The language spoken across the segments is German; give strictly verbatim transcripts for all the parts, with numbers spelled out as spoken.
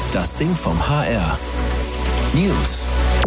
Das Ding vom H R. News.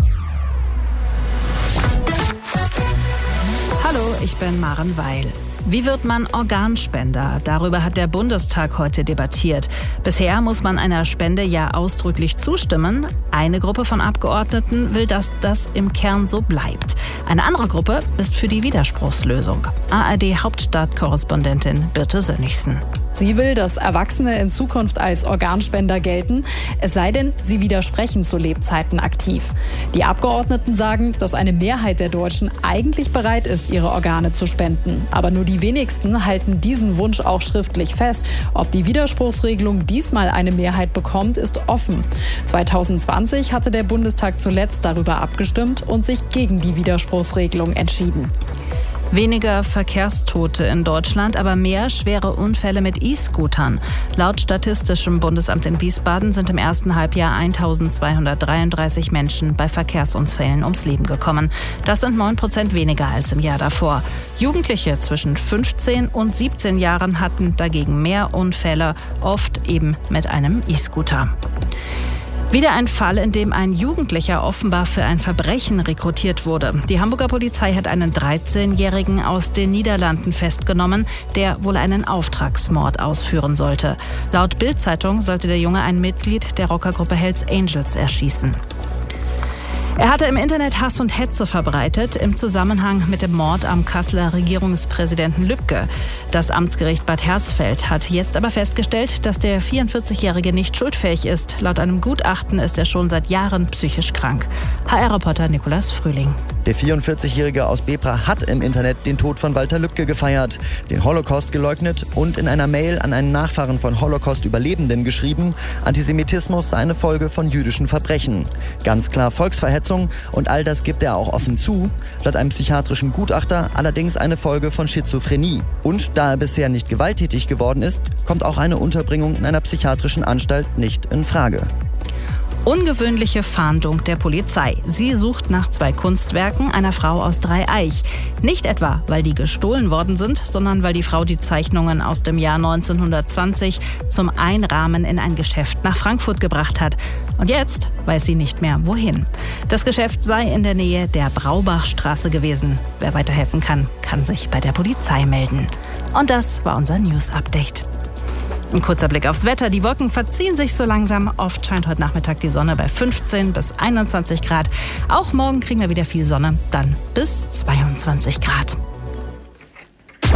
Hallo, ich bin Maren Weil. Wie wird man Organspender? Darüber hat der Bundestag heute debattiert. Bisher muss man einer Spende ja ausdrücklich zustimmen. Eine Gruppe von Abgeordneten will, dass das im Kern so bleibt. Eine andere Gruppe ist für die Widerspruchslösung. A R D-Hauptstadtkorrespondentin Birte Sönnigsen. Sie will, dass Erwachsene in Zukunft als Organspender gelten, es sei denn, sie widersprechen zu Lebzeiten aktiv. Die Abgeordneten sagen, dass eine Mehrheit der Deutschen eigentlich bereit ist, ihre Organe zu spenden. Aber nur die wenigsten halten diesen Wunsch auch schriftlich fest. Ob die Widerspruchsregelung diesmal eine Mehrheit bekommt, ist offen. zwanzig zwanzig hatte der Bundestag zuletzt darüber abgestimmt und sich gegen die Widerspruchsregelung entschieden. Weniger Verkehrstote in Deutschland, aber mehr schwere Unfälle mit E-Scootern. Laut Statistischem Bundesamt in Wiesbaden sind im ersten Halbjahr eintausendzweihundertdreiunddreißig Menschen bei Verkehrsunfällen ums Leben gekommen. Das sind neun Prozent weniger als im Jahr davor. Jugendliche zwischen fünfzehn und siebzehn Jahren hatten dagegen mehr Unfälle, oft eben mit einem E-Scooter. Wieder ein Fall, in dem ein Jugendlicher offenbar für ein Verbrechen rekrutiert wurde. Die Hamburger Polizei hat einen dreizehnjährigen aus den Niederlanden festgenommen, der wohl einen Auftragsmord ausführen sollte. Laut Bild-Zeitung sollte der Junge ein Mitglied der Rockergruppe Hells Angels erschießen. Er hatte im Internet Hass und Hetze verbreitet im Zusammenhang mit dem Mord am Kasseler Regierungspräsidenten Lübke. Das Amtsgericht Bad Hersfeld hat jetzt aber festgestellt, dass der vierundvierzigjährige nicht schuldfähig ist. Laut einem Gutachten ist er schon seit Jahren psychisch krank. H R-Reporter Nikolas Frühling. Der vierundvierzigjährige aus Bebra hat im Internet den Tod von Walter Lübcke gefeiert, den Holocaust geleugnet und in einer Mail an einen Nachfahren von Holocaust-Überlebenden geschrieben, Antisemitismus sei eine Folge von jüdischen Verbrechen. Ganz klar Volksverhetzung und all das gibt er auch offen zu, laut einem psychiatrischen Gutachter allerdings eine Folge von Schizophrenie. Und da er bisher nicht gewalttätig geworden ist, kommt auch eine Unterbringung in einer psychiatrischen Anstalt nicht in Frage. Ungewöhnliche Fahndung der Polizei. Sie sucht nach zwei Kunstwerken einer Frau aus Dreieich. Nicht etwa, weil die gestohlen worden sind, sondern weil die Frau die Zeichnungen aus dem Jahr neunzehnhundertzwanzig zum Einrahmen in ein Geschäft nach Frankfurt gebracht hat. Und jetzt weiß sie nicht mehr, wohin. Das Geschäft sei in der Nähe der Braubachstraße gewesen. Wer weiterhelfen kann, kann sich bei der Polizei melden. Und das war unser News-Update. Ein kurzer Blick aufs Wetter. Die Wolken verziehen sich so langsam. Oft scheint heute Nachmittag die Sonne bei fünfzehn bis einundzwanzig Grad. Auch morgen kriegen wir wieder viel Sonne, dann bis zweiundzwanzig Grad.